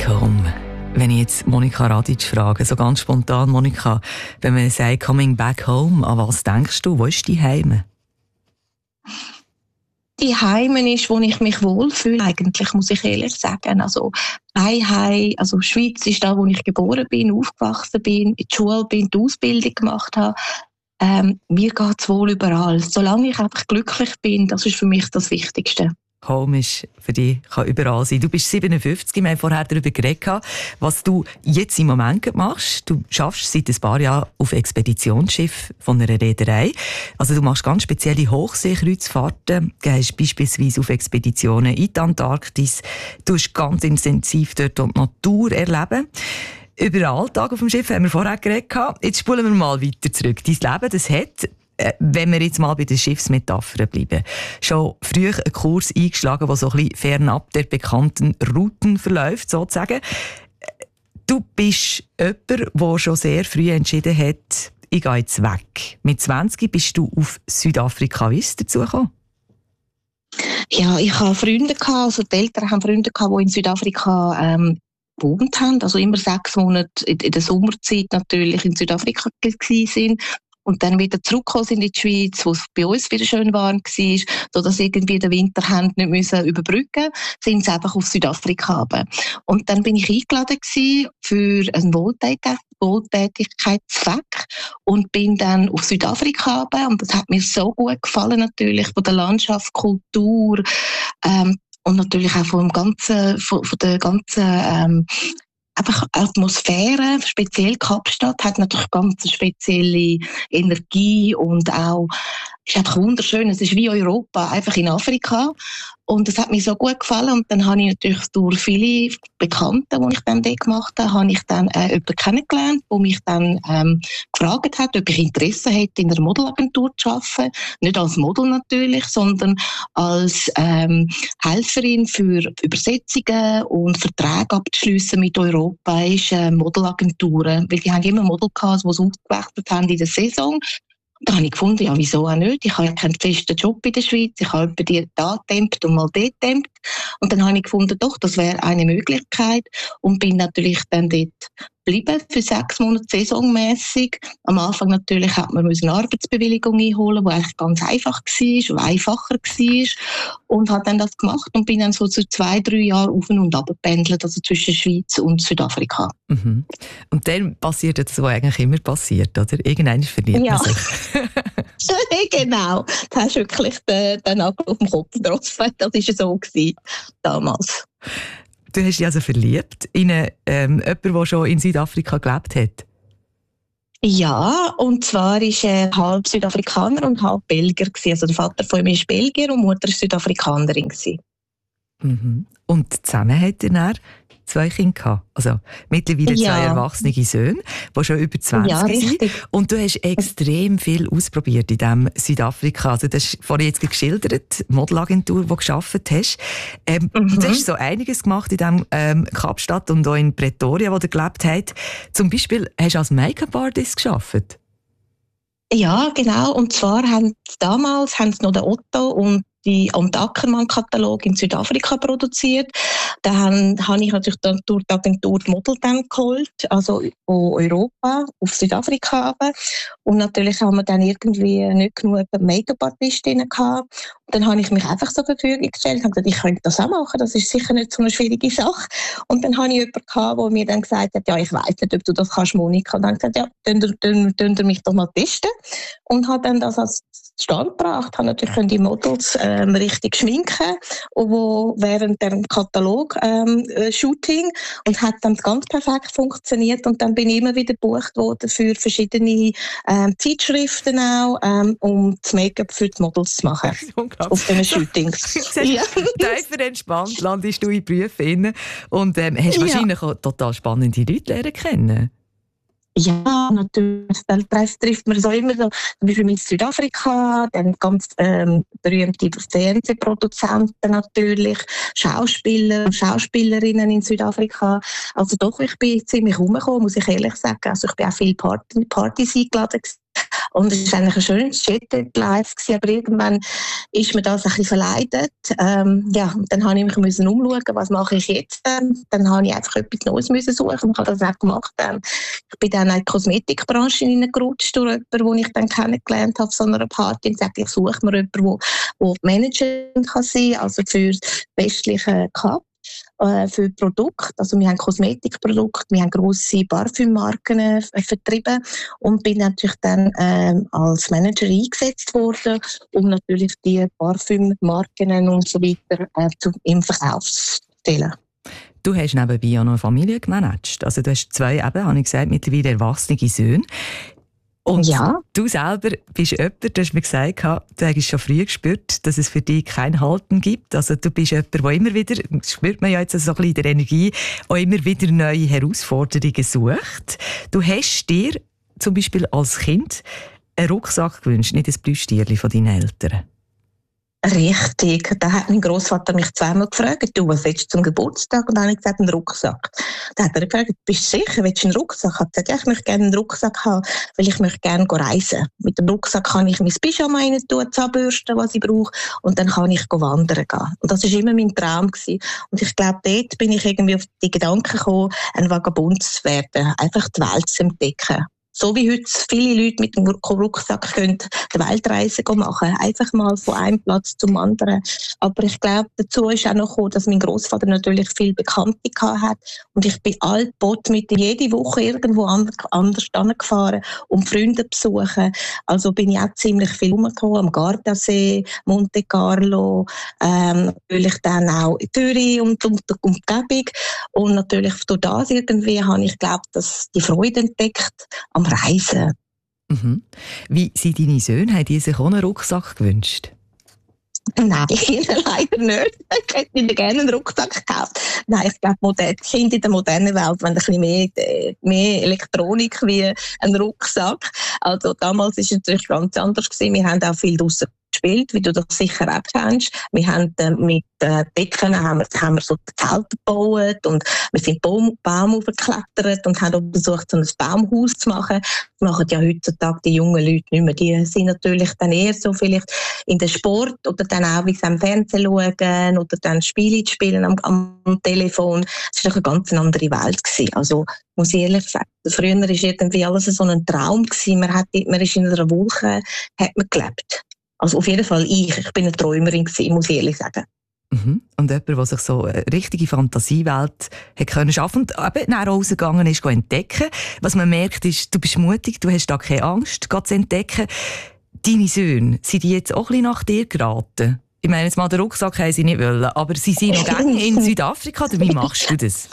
Back Home. Wenn ich jetzt Monika Radic frage, so ganz spontan, Monika, wenn man sagt Coming Back Home, an was denkst du? Wo ist die Heime? Die Heime ist, wo ich mich wohlfühle, eigentlich, muss ich ehrlich sagen. Also, also Schweiz ist da, wo ich geboren bin, aufgewachsen bin, in die Schule bin, die Ausbildung gemacht habe. Mir geht es wohl überall. Solange ich einfach glücklich bin, das ist für mich das Wichtigste. Home ist für dich, kann überall sein. Du bist 57, wir haben vorher darüber geredet, was du jetzt im Moment machst. Du arbeitest seit ein paar Jahren auf Expeditionsschiff von einer Reederei. Also du machst ganz spezielle Hochseekreuzfahrten, gehst beispielsweise auf Expeditionen in die Antarktis. Du hast ganz intensiv dort die Natur erleben. Über den Alltag auf dem Schiff haben wir vorher geredet. Jetzt spulen wir mal weiter zurück. Dein Leben, das hat, wenn wir jetzt mal bei den Schiffsmetaphern bleiben, schon früh einen Kurs eingeschlagen, der so ein bisschen fernab der bekannten Routen verläuft, sozusagen. Du bist jemand, der schon sehr früh entschieden hat, ich gehe jetzt weg. Mit 20 bist du auf Südafrika. Wie ist es dazu gekommen? Ja, ich habe Freunde gehabt, also die Eltern haben Freunde gehabt, die in Südafrika gewohnt haben, also immer 6 Monate in der Sommerzeit natürlich in Südafrika gewesen sind. Und dann wieder zurückgekommen sind in die Schweiz, wo es bei uns wieder schön warm war, sodass irgendwie den Winter nicht müssen überbrücken, sind sie einfach auf Südafrika runter. Und dann bin ich eingeladen gewesen für einen Wohltätigkeitszweck und bin dann auf Südafrika runter. Und das hat mir so gut gefallen natürlich, von der Landschaft, Kultur, und natürlich auch von der ganzen einfach Atmosphäre, speziell Kapstadt, hat natürlich ganz spezielle Energie und auch, ist einfach wunderschön. Es ist wie Europa, einfach in Afrika. Und das hat mir so gut gefallen. Und dann habe ich natürlich durch viele Bekannte, die ich dann dort gemacht habe, habe ich dann jemanden kennengelernt, der mich dann gefragt hat, ob ich Interesse hätte, in einer Modelagentur zu arbeiten. Nicht als Model natürlich, sondern als Helferin für Übersetzungen und Verträge abzuschliessen mit europäischen Modelagenturen. Weil die haben immer Model gehabt, die sie ausgewechselt haben in der Saison. Da habe ich gefunden, ja, wieso auch nicht? Ich habe ja keinen festen Job in der Schweiz. Ich habe bei dir da getempelt und mal dort getempelt. Und dann habe ich gefunden, doch, das wäre eine Möglichkeit. Und bin natürlich dann dort geblieben für 6 Monate saisonmässig. Am Anfang natürlich hat man eine Arbeitsbewilligung einholen, die eigentlich ganz einfach war, oder einfacher war. Und habe dann das gemacht und bin dann so zu 2-3 Jahren auf und ab gependelt, also zwischen Schweiz und Südafrika. Mhm. Und dann passiert das, was eigentlich immer passiert, oder? Irgendwann verliert man sich. Genau. Du hast wirklich den Nagel auf den Kopf getroffen. Das war so damals. Du hast dich also verliebt in jemanden, der schon in Südafrika gelebt hat? Ja, und zwar war er halb Südafrikaner und halb Belgier. Also der Vater von ihm ist Belgier und die Mutter war Südafrikanerin. Mhm. Und zusammen hat er dann 2 Kinder gehabt. Also mittlerweile 2 erwachsene Söhne, die schon über 20 sind. Und du hast extrem viel ausprobiert in diesem Südafrika. Also du hast vorhin jetzt geschildert, die Modelagentur, die du gearbeitet hast. Du hast so einiges gemacht in diesem Kapstadt und auch in Pretoria, wo du gelebt hast. Zum Beispiel hast du als Make-up-Artist gearbeitet. Ja, genau. Und zwar haben sie noch den Otto und Ackermann-Katalog in Südafrika produziert. Dann habe ich natürlich dann durch die Agentur die Model dann geholt, also von Europa auf Südafrika runter. Und natürlich haben wir dann irgendwie nicht genug Make-up-Artistinnen gehabt. Und dann habe ich mich einfach zur Verfügung gestellt und gesagt, ich könnte das auch machen, das ist sicher nicht so eine schwierige Sache. Und dann habe ich jemanden gehabt, der mir dann gesagt hat, ja, ich weiss nicht, ob du das kannst, Monika. Und dann habe ich gesagt, ja, dann mich doch mal testen. Und habe dann das als Stand gebracht, habe natürlich die Models richtig schminken, wo während dem Katalog-Shooting und hat dann ganz perfekt funktioniert und dann bin ich immer wieder gebucht worden für verschiedene Zeitschriften auch, um das Make-up für die Models zu machen auf diesen Shootings. Tiefer entspannt landest du in Berufen und hast wahrscheinlich auch total spannende Leute lernen kennen. Ja, natürlich. Dann trifft man so immer so, zum Beispiel in Südafrika, dann ganz berühmte Fernsehproduzenten natürlich, Schauspieler und Schauspielerinnen in Südafrika. Also doch, ich bin ziemlich rumgekommen, muss ich ehrlich sagen. Also ich bin auch viele Partys eingeladen gewesen. Und es war eigentlich ein schönes Jet-Life gewesen, aber irgendwann ist mir das ein bisschen verleidet. Dann habe ich mich umschauen, was mache ich jetzt denn? Dann habe ich einfach etwas Neues müssen suchen und habe das auch gemacht. Ich bin dann in die Kosmetikbranche hineingerutscht durch jemanden, den ich dann kennengelernt habe auf so einer Party und sagte, ich suche mir jemanden, der Managerin kann sein, also für das westliche Cup. Für Produkte, also wir haben Kosmetikprodukte, wir haben grosse Parfümmarken vertrieben und bin natürlich dann als Manager eingesetzt worden, um natürlich die Parfümmarken und so weiter im Verkauf zu stellen. Du hast nebenbei auch noch eine Familie gemanagt. Also du hast 2, habe ich gesagt, mittlerweile erwachsene Söhne. Und ja. Du selber bist jemand, du hast mir gesagt, du hast schon früh gespürt, dass es für dich kein Halten gibt. Also du bist jemand, der immer wieder, das spürt man ja jetzt so ein bisschen in der Energie, auch immer wieder neue Herausforderungen sucht. Du hast dir zum Beispiel als Kind einen Rucksack gewünscht, nicht ein Plüschtierchen von deinen Eltern. Richtig. Da hat mein Grossvater mich zweimal gefragt, du, was willst du zum Geburtstag? Und dann habe ich gesagt, einen Rucksack. Dann hat er gefragt, bist du sicher, willst du einen Rucksack? Ich habe gesagt, ja, ich möchte gerne einen Rucksack haben, weil ich möchte gerne reisen. Mit dem Rucksack kann ich mein Pyjama rein tun, Zahnbürsten, was ich brauche, und dann kann ich wandern gehen. Und das war immer mein Traum gewesen. Und ich glaube, dort bin ich irgendwie auf die Gedanken gekommen, ein Vagabund zu werden, einfach die Welt zu entdecken. So wie heute viele Leute mit dem Rucksack können die Weltreise machen, einfach mal von einem Platz zum anderen. Aber ich glaube, dazu ist auch noch gekommen, dass mein Großvater natürlich viel Bekannte hat und ich bin altbot mit jede Woche irgendwo anders gefahren, um Freunde zu besuchen. Also bin ich auch ziemlich viel rumgekommen, am Gardasee, Monte Carlo, natürlich dann auch in Zürich und Umgebung. Und natürlich durch das irgendwie habe ich, glaube, dass die Freude entdeckt am Reisen. Mhm. Wie sind deine Söhne? Haben die sich auch einen Rucksack gewünscht? Nein, leider nicht. Ich hätte mir gerne einen Rucksack gekauft. Nein, ich glaube, die Kinder in der modernen Welt wollen ein bisschen mehr Elektronik wie ein Rucksack. Also damals war es natürlich ganz anders gewesen. Wir haben auch viel draussen gespielt, wie du das sicher auch kennst. Wir haben mit Decken haben wir so Zelte gebaut und wir sind Baum hochgeklettert und haben versucht, so ein Baumhaus zu machen. Das machen ja heutzutage die jungen Leute nicht mehr. Die sind natürlich dann eher so vielleicht in den Sport oder dann auch wie sie am Fernsehen schauen oder dann Spiele spielen am Telefon. Das war eine ganz andere Welt gewesen. Also muss ich ehrlich sagen, früher war irgendwie alles so ein Traum gewesen. Man ist in einer Wolke, hat man gelebt. Also auf jeden Fall ich bin eine Träumerin gewesen, muss ich ehrlich sagen. Mhm. Und jemand, der sich so eine richtige Fantasiewelt hat können schaffen und eben nach rausgegangen ist, entdecken. Was man merkt ist, du bist mutig, du hast da keine Angst, zu entdecken. Deine Söhne, sind die jetzt auch ein bisschen nach dir geraten? Ich meine, jetzt mal den Rucksack haben sie nicht wollen, aber sie sind noch gerne in Südafrika, oder wie machst du das?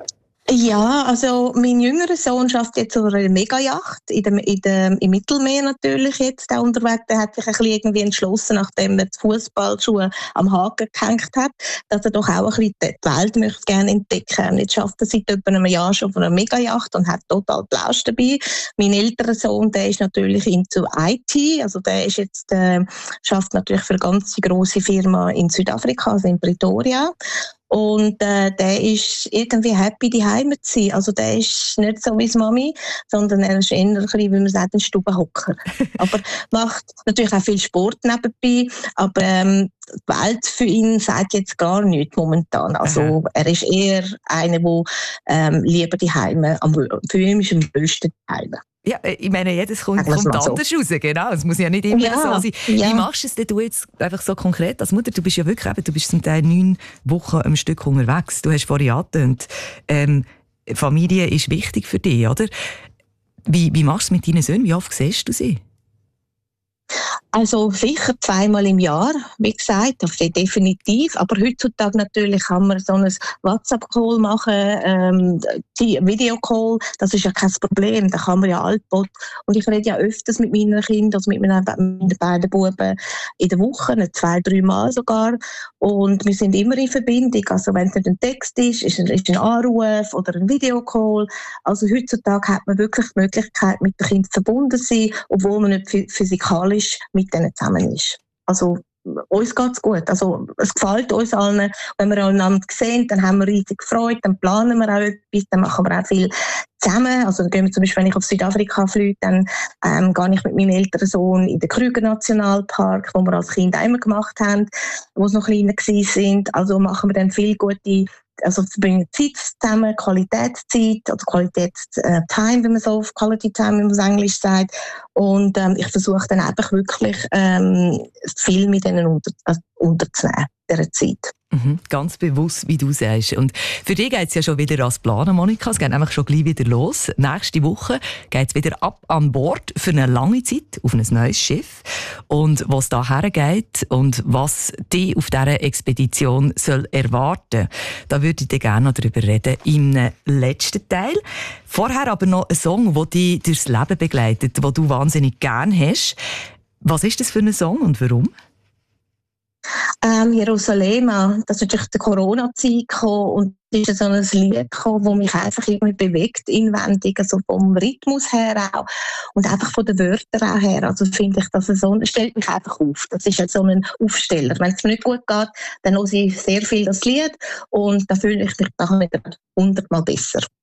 Ja, also mein jüngerer Sohn schafft jetzt auf einer Megayacht im Mittelmeer natürlich jetzt auch unterwegs. Der hat sich ein bisschen irgendwie entschlossen, nachdem er die Fußballschuhe am Haken gehängt hat, dass er doch auch ein bisschen die Welt möchte gerne entdecken. Und jetzt schafft er seit etwa einem Jahr schon auf einer Megayacht und hat total Plausch dabei. Mein älterer Sohn, der ist natürlich into IT, also der ist jetzt schafft natürlich für eine ganz grosse Firma in Südafrika, also in Pretoria. Und der ist irgendwie happy, daheim zu sein. Also der ist nicht so wie die Mami, sondern er ist eher ein bisschen, wie man sagt, ein Stubenhocker. Aber macht natürlich auch viel Sport nebenbei. Aber die Welt für ihn sagt jetzt gar nichts momentan. Also er ist eher einer, der lieber daheim, für ihn ist am besten daheim. Ja, ich meine, jedes kommt anders raus, genau. Es muss ja nicht immer so sein. Ja. Wie machst du jetzt einfach so konkret als Mutter? Du bist ja wirklich, du bist zum Teil 9 Wochen am Stück unterwegs. Du hast vorhin angetönt, Familie ist wichtig für dich, oder? Wie machst du es mit deinen Söhnen? Wie oft siehst du sie? Also sicher 2-mal im Jahr, wie gesagt, definitiv. Aber heutzutage natürlich kann man so ein WhatsApp-Call machen, Videocall, das ist ja kein Problem, da kann man ja altbot. Und ich rede ja öfters mit meinen Kindern, also mit meinen beiden Buben in der Woche, 2-3 Mal sogar. Und wir sind immer in Verbindung. Also wenn es nicht ein Text ist ein Anruf oder ein Videocall. Also heutzutage hat man wirklich die Möglichkeit, mit den Kindern verbunden zu sein, obwohl man nicht physikalisch mit denen zusammen ist. Also uns geht's gut. Also, es gefällt uns allen. Wenn wir einander sehen, dann haben wir riesig Freude, dann planen wir auch etwas, dann machen wir auch viel zusammen. Also, dann gehen wir zum Beispiel, wenn ich auf Südafrika fliege, dann gehe ich mit meinem älteren Sohn in den Krüger-Nationalpark, wo wir als Kind auch immer gemacht haben, wo sie noch kleiner waren. Also machen wir dann viel gute, also verbringen Zeit zusammen, Qualitätszeit oder Qualitätstime, wie man so auf Quality Time, wie man es Englisch sagt. Und ich versuche dann einfach wirklich viel mit denen unterzunehmen, dieser Zeit. Ganz bewusst, wie du sagst. Und für dich geht es ja schon wieder ans Planen, Monika. Es geht nämlich schon gleich wieder los. Nächste Woche geht es wieder ab an Bord für eine lange Zeit auf ein neues Schiff. Und was da hergeht und was dich auf dieser Expedition soll erwarten, da würde ich dir gerne noch darüber reden im letzten Teil. Vorher aber noch ein Song, der dich durchs Leben begleitet, den du wahnsinnig gerne hast. Was ist das für ein Song und warum? Jerusalem, das ist natürlich die Corona-Zeit gekommen und es ist so ein Lied gekommen, das mich einfach irgendwie bewegt, inwendig, also vom Rhythmus her auch und einfach von den Wörtern auch her. Also finde ich, dass es so, stellt mich einfach auf. Das ist halt so ein Aufsteller. Wenn es mir nicht gut geht, dann höre ich sehr viel das Lied und dann fühle ich mich nachher wieder 100-mal besser.